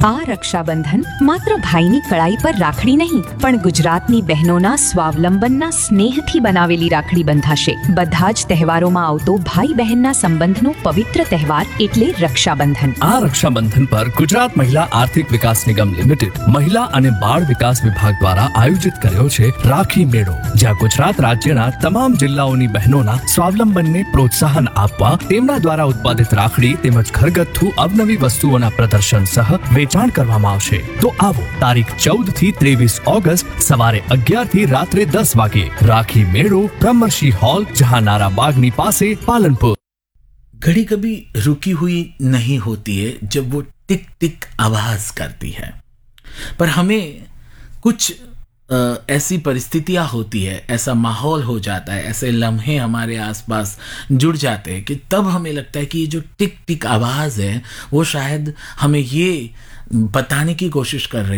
આ રક્ષાબંધન માત્ર ભાઈની કળાઈ પર રાખડી નહીં, પણ ગુજરાતની બહેનોના સ્વાવલંબનના સ્નેહથી બનાવેલી રાખડી બંધાશે. બધા જ તહેવારોમાં આવતો ભાઈ બહેનના સંબંધનો પવિત્ર તહેવાર એટલે રક્ષાબંધન. આ રક્ષાબંધન પર ગુજરાત મહિલા આર્થિક વિકાસ નિગમ લિમિટેડ મહિલા અને બાળ વિકાસ વિભાગ દ્વારા આયોજિત કર્યો છે રાખી મેળો, જ્યાં ગુજરાત રાજ્યના તમામ જિલ્લાઓની બહેનોના સ્વાવલંબનને પ્રોત્સાહન આપવા તેમના દ્વારા ઉત્પાદિત રાખડી તેમજ ઘરગથ્થુ અવનવી વસ્તુઓના પ્રદર્શન સહ વેચાણ કરવામાં આવશે. તો આવો તારીખ 14 થી 23 ઓગસ્ટ સવારે 11 થી રાત્રે 10 વાગે રાખી મેળો, બ્રહ્મર્षि हॉल, जहानारा बागनी पासे, पालनपुर. घड़ी कभी रुकी हुई नहीं होती है जब वो टिक टिक आवाज करती है, पर हमें कुछ ऐसी परिस्थितियां होती है, ऐसा माहौल हो जाता है, ऐसे लम्हे हमारे आसपास जुड़ जाते हैं कि तब हमें लगता है कि ये जो टिक टिक आवाज़ है वो शायद हमें ये बताने की कोशिश कर रही